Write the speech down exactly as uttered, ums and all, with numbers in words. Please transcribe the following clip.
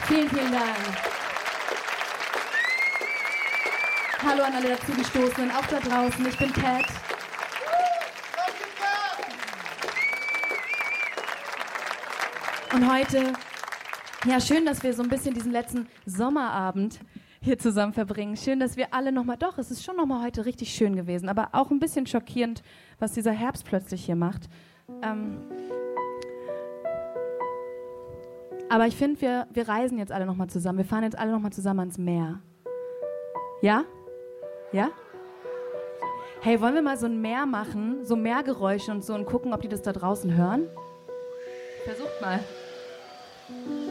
Vielen, vielen Dank. Hallo an alle dazugestoßenen, auch da draußen. Ich bin Kat. Und heute, ja, schön, dass wir so ein bisschen diesen letzten Sommerabend hier zusammen verbringen. Schön, dass wir alle nochmal, doch, es ist schon nochmal heute richtig schön gewesen, aber auch ein bisschen schockierend, was dieser Herbst plötzlich hier macht. Ähm, aber ich finde, wir, wir reisen jetzt alle nochmal zusammen. Wir fahren jetzt alle nochmal zusammen ans Meer. Ja? Ja? Hey, wollen wir mal so ein Meer machen, so Meergeräusche und so und gucken, ob die das da draußen hören? Versucht mal.